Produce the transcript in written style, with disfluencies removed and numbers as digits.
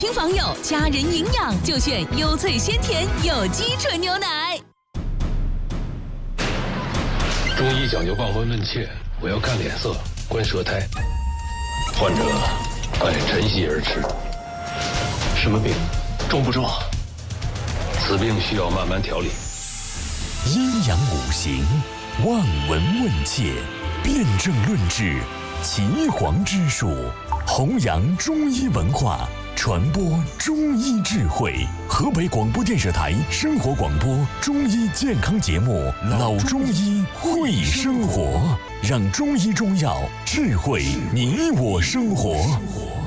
听房友，家人营养就选优萃鲜甜有机纯牛奶。 中医讲究望闻问切，我要看脸色，观舌苔。患者爱晨曦而吃。什么病？重不重？此病需要慢慢调理。 阴阳五行，望闻问切，辨证论治，岐黄之术，弘扬中医文化，传播中医智慧。河北广播电视台生活广播中医健康节目《老中医会生活》，让中医中药智慧你我生活。